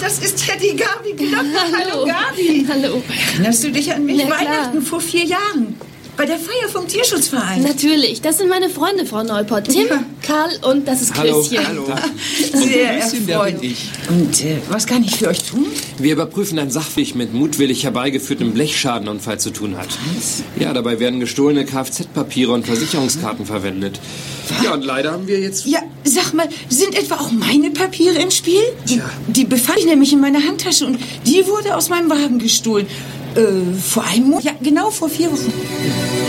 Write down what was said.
das ist ja die Gabi Glockner. Hallo. Gabi. Hallo. Erinnerst du dich an mich? Na klar. Weihnachten vor 4 Jahren. Bei der Feier vom Tierschutzverein. Natürlich, das sind meine Freunde, Frau Neuport. Tim, Ja. Karl und das ist Christian. Hallo. Sehr Grüßchen, der erfreut. bin ich. Und was kann ich für euch tun? Wir überprüfen ein Sachverhalt mit mutwillig herbeigeführtem Blechschadenunfall zu tun hat. Was? Ja, dabei werden gestohlene Kfz-Papiere und Versicherungskarten verwendet. Ja, und leider haben wir jetzt... Ja, sag mal, sind etwa auch meine Papiere im Spiel? Tja. Die befand ich nämlich in meiner Handtasche und die wurde aus meinem Wagen gestohlen. Vor einem Monat? Ja, genau vor 4 Wochen.